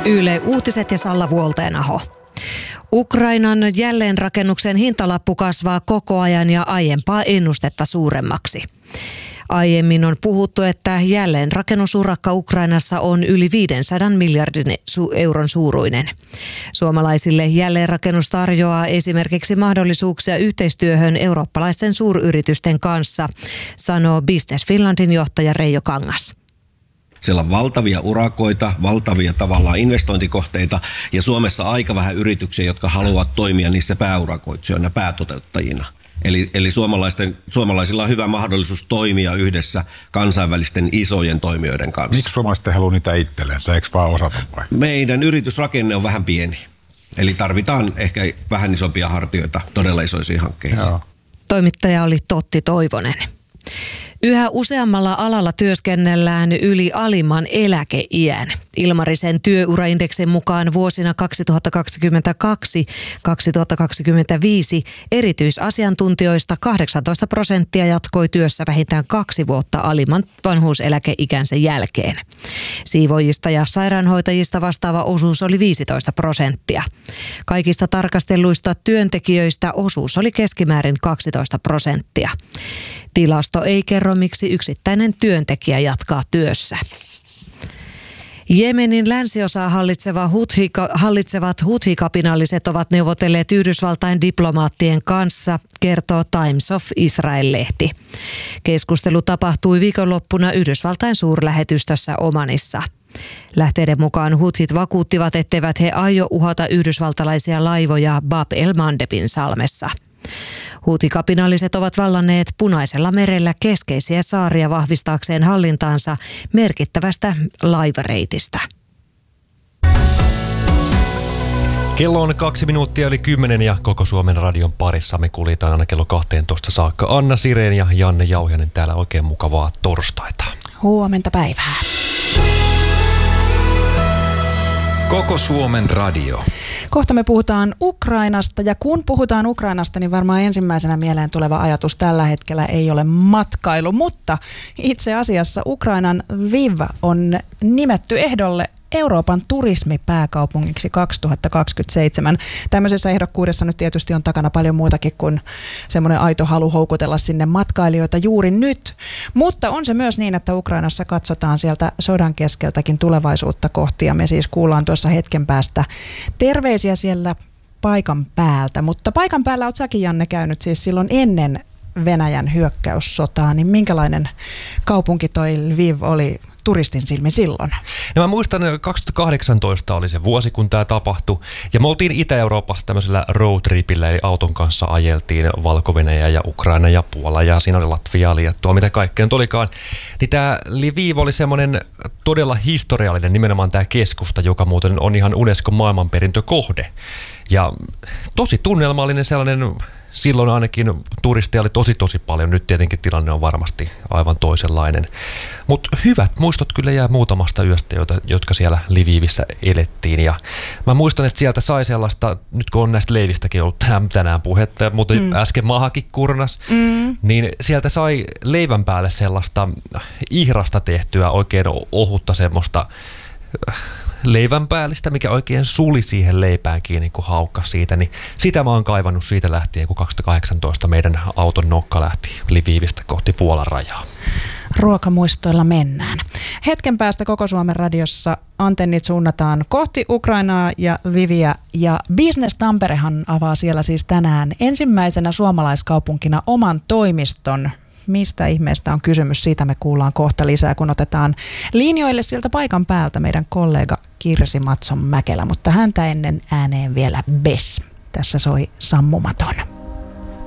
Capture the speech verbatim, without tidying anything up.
Yle Uutiset ja Salla Vuolteenaho. Ukrainan jälleenrakennuksen hintalappu kasvaa koko ajan ja aiempaa ennustetta suuremmaksi. Aiemmin on puhuttu, että jälleenrakennusurakka Ukrainassa on yli viisisataa miljardin euron suuruinen. Suomalaisille jälleenrakennus tarjoaa esimerkiksi mahdollisuuksia yhteistyöhön eurooppalaisten suuryritysten kanssa, sanoo Business Finlandin johtaja Reijo Kangas. Siellä on valtavia urakoita, valtavia tavallaan investointikohteita ja Suomessa aika vähän yrityksiä, jotka haluavat toimia niissä pääurakoitsijoina, päätoteuttajina. Eli, eli suomalaisten, suomalaisilla on hyvä mahdollisuus toimia yhdessä kansainvälisten isojen toimijoiden kanssa. Miksi suomalaiset ei halua niitä itsellensä? Eikö vaan osata vai? Meidän yritysrakenne on vähän pieni. Eli tarvitaan ehkä vähän isompia hartioita todella isoisiin hankkeisiin. Joo. Toimittaja oli Totti Toivonen. Yhä useammalla alalla työskennellään yli alimman eläkeiän. Ilmarisen työuraindeksin mukaan vuosina kaksituhattakaksikymmentäkaksi kaksituhattakaksikymmentäviisi erityisasiantuntijoista kahdeksantoista prosenttia jatkoi työssä vähintään kaksi vuotta alimman vanhuuseläkeikänsä jälkeen. Siivoojista ja sairaanhoitajista vastaava osuus oli viisitoista prosenttia. Kaikista tarkastelluista työntekijöistä osuus oli keskimäärin kaksitoista prosenttia. Tilasto ei kerro, miksi yksittäinen työntekijä jatkaa työssä. Jemenin länsiosaa hallitseva Huthi, hallitsevat Huthi-kapinalliset ovat neuvotelleet Yhdysvaltain diplomaattien kanssa, kertoo Times of Israel-lehti. Keskustelu tapahtui viikonloppuna Yhdysvaltain suurlähetystössä Omanissa. Lähteiden mukaan Huthit vakuuttivat, etteivät he aio uhata yhdysvaltalaisia laivoja Bab el-Mandebin salmessa. Huutikapinalliset ovat vallanneet Punaisella merellä keskeisiä saaria vahvistaakseen hallintaansa merkittävästä laivareitistä. Kello on kaksi minuuttia yli kymmenen ja koko Suomen radion parissa me kuljetaan aina kello kahteentoista saakka. Anna Sireen ja Janne Jauhianen täällä, oikein mukavaa torstaita. Huomenta päivää. Koko Suomen radio. Kohta me puhutaan Ukrainasta ja kun puhutaan Ukrainasta, niin varmaan ensimmäisenä mieleen tuleva ajatus tällä hetkellä ei ole matkailu, mutta itse asiassa Ukrainan Lviv on nimetty ehdolle Euroopan turismipääkaupungiksi kaksituhattakaksikymmentäseitsemän. Tämmöisessä ehdokkuudessa nyt tietysti on takana paljon muutakin kuin semmoinen aito halu houkutella sinne matkailijoita juuri nyt. Mutta on se myös niin, että Ukrainassa katsotaan sieltä sodan keskeltäkin tulevaisuutta kohti ja me siis kuullaan tuossa hetken päästä terveisiä siellä paikan päältä. Mutta paikan päällä olet säkin, Janne, käynyt siis silloin ennen Venäjän hyökkäyssotaa, niin minkälainen kaupunki toi Lviv oli turistin silmin silloin? No mä muistan, kaksituhattakahdeksantoista oli se vuosi, kun tämä tapahtui. Ja me oltiin Itä-Euroopassa tämmöisellä roadtripillä, eli auton kanssa ajeltiin Valko-Venäjä ja Ukraina ja Puola, ja siinä oli Latvia, Liettua, mitä kaikkea nyt olikaan. Niin tämä Lviv oli semmoinen todella historiallinen, nimenomaan tämä keskusta, joka muuten on ihan Unescon maailmanperintökohde. Ja tosi tunnelmallinen sellainen. Silloin ainakin turisteja oli tosi tosi paljon, nyt tietenkin tilanne on varmasti aivan toisenlainen. Mutta hyvät muistot kyllä jää muutamasta yöstä, joita, jotka siellä Lvivissä elettiin. Ja mä muistan, että sieltä sai sellaista, nyt kun on näistä leivistäkin ollut tänään puhetta, mutta mm. äsken maahakin kurnas, mm. niin sieltä sai leivän päälle sellaista ihrasta tehtyä oikein ohutta semmoista leivänpäällistä, mikä oikein suli siihen leipään kiinni, kun haukkas siitä, niin sitä mä oon kaivannut siitä lähtien, kun kaksituhattakahdeksantoista meidän auton nokka lähti Lvivistä kohti Puolan rajaa. Ruokamuistoilla mennään. Hetken päästä Koko Suomen radiossa antennit suunnataan kohti Ukrainaa ja Lviviä, ja Business Tamperehan avaa siellä siis tänään ensimmäisenä suomalaiskaupunkina oman toimiston. Mistä ihmeestä on kysymys, siitä me kuullaan kohta lisää, kun otetaan linjoille sieltä paikan päältä meidän kollega Kirsi Matson Mäkelä, mutta häntä ennen ääneen vielä Bess. Tässä soi Sammumaton.